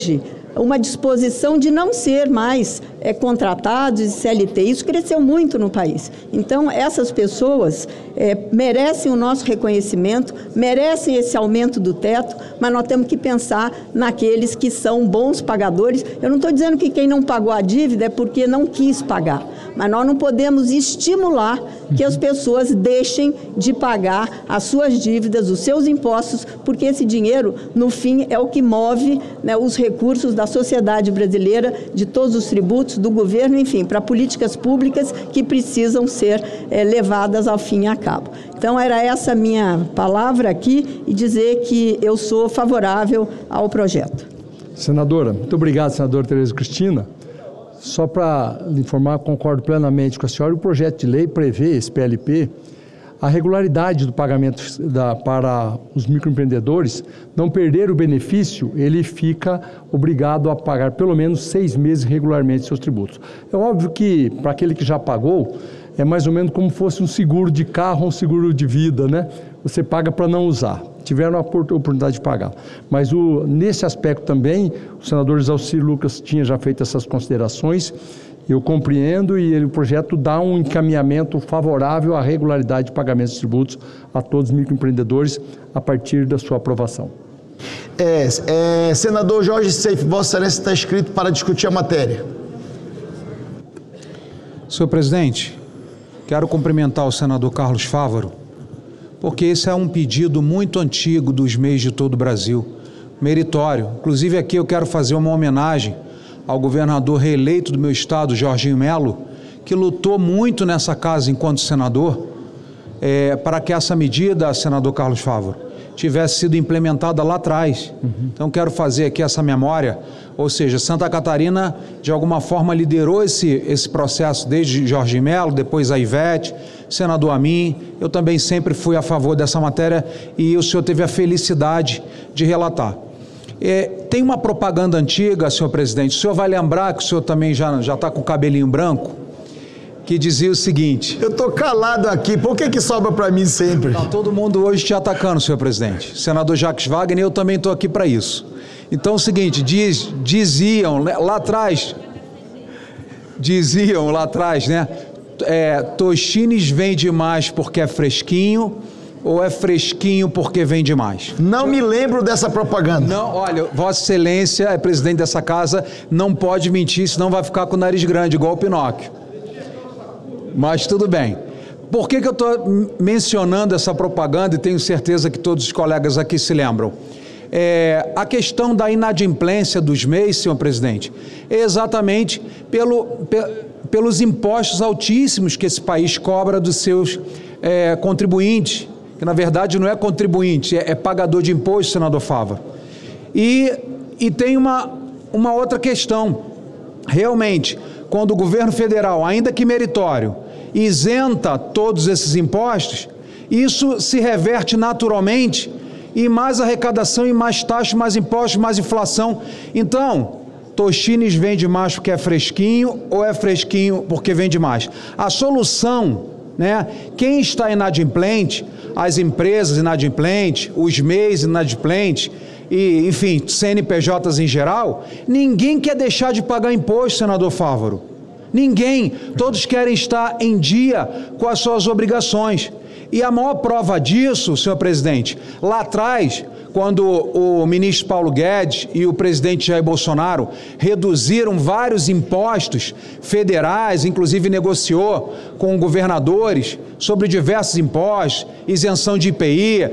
uma disposição de não ser mais contratados de CLT. Isso cresceu muito no país. Então, essas pessoas merecem o nosso reconhecimento, merecem esse aumento do teto, mas nós temos que pensar naqueles que são bons pagadores. Eu não estou dizendo que quem não pagou a dívida é porque não quis pagar, mas nós não podemos estimular que as pessoas deixem de pagar as suas dívidas, os seus impostos, porque esse dinheiro, no fim, é o que move, né, os recursos da sociedade brasileira, de todos os tributos, do governo, enfim, para políticas públicas que precisam ser levadas ao fim e a cabo. Então, era essa a minha palavra aqui e dizer que eu sou favorável ao projeto. Senadora, muito obrigado, senadora Tereza Cristina. Só para lhe informar, concordo plenamente com a senhora, o projeto de lei prevê, esse PLP, a regularidade do pagamento para os microempreendedores. Não perder o benefício, ele fica obrigado a pagar pelo menos 6 meses regularmente seus tributos. É óbvio que, para aquele que já pagou, é mais ou menos como fosse um seguro de carro ou um seguro de vida, né? Você paga para não usar, tiveram a oportunidade de pagar. Mas nesse aspecto também, o senador Exaucir Lucas tinha já feito essas considerações, eu compreendo, e o projeto dá um encaminhamento favorável à regularidade de pagamentos de tributos a todos os microempreendedores a partir da sua aprovação. Senador Jorge Seif, Vossa Excelência está inscrito para discutir a matéria. Senhor presidente, quero cumprimentar o senador Carlos Fávaro, porque esse é um pedido muito antigo dos MEIs de todo o Brasil, meritório. Inclusive aqui eu quero fazer uma homenagem ao governador reeleito do meu estado, Jorginho Melo, que lutou muito nessa casa enquanto senador, para que essa medida, senador Carlos Fávaro, tivesse sido implementada lá atrás. Então quero fazer aqui essa memória, ou seja, Santa Catarina de alguma forma liderou esse processo desde Jorginho Melo, depois a Ivete, senador Amin. Eu também sempre fui a favor dessa matéria e o senhor teve a felicidade de relatar. Tem uma propaganda antiga, senhor presidente, o senhor vai lembrar que o senhor também já está com o cabelinho branco, que dizia o seguinte... Eu estou calado aqui, por que sobra para mim sempre? Não, todo mundo hoje te atacando, senhor presidente. Senador Jacques Wagner, eu também estou aqui para isso. Então é o seguinte, diziam lá atrás, né? Tostines vende mais porque é fresquinho, ou é fresquinho porque vende mais? Não me lembro dessa propaganda. Não, olha, Vossa Excelência é presidente dessa casa, não pode mentir, senão vai ficar com o nariz grande, igual o Pinóquio. Mas tudo bem. Por que eu estou mencionando essa propaganda e tenho certeza que todos os colegas aqui se lembram? A questão da inadimplência dos MEIs, senhor presidente, é exatamente pelos impostos altíssimos que esse país cobra dos seus contribuintes, que na verdade não é contribuinte, é pagador de imposto, senador Fávaro. E tem uma outra questão. Realmente, quando o governo federal, ainda que meritório, isenta todos esses impostos, isso se reverte naturalmente em mais arrecadação, em mais taxas, mais impostos, mais inflação. Então, Tostines vende mais porque é fresquinho ou é fresquinho porque vende mais? A solução, né? Quem está inadimplente, as empresas inadimplentes, os MEIs inadimplentes, e, enfim, CNPJs em geral, ninguém quer deixar de pagar imposto, senador Fávaro. Ninguém. Todos querem estar em dia com as suas obrigações. E a maior prova disso, senhor presidente, lá atrás, quando o ministro Paulo Guedes e o presidente Jair Bolsonaro reduziram vários impostos federais, inclusive negociou com governadores sobre diversos impostos, isenção de IPI,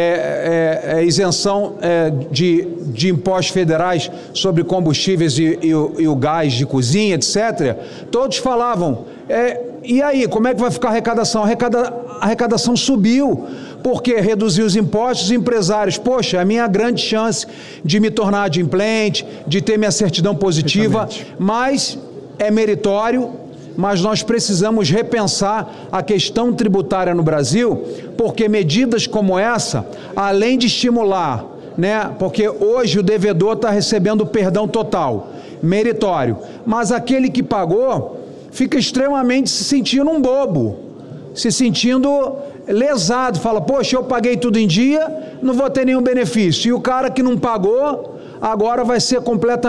isenção de impostos federais sobre combustíveis e o gás de cozinha, etc. Todos falavam, e aí, como é que vai ficar a arrecadação? A arrecadação subiu, porque reduziu os impostos, os empresários, poxa, é a minha grande chance de me tornar adimplente, de ter minha certidão positiva, mas é meritório, mas nós precisamos repensar a questão tributária no Brasil, porque medidas como essa, além de estimular, né, porque hoje o devedor está recebendo perdão total, meritório, mas aquele que pagou fica extremamente se sentindo um bobo, se sentindo lesado, fala, poxa, eu paguei tudo em dia, não vou ter nenhum benefício. E o cara que não pagou, agora vai ser completamente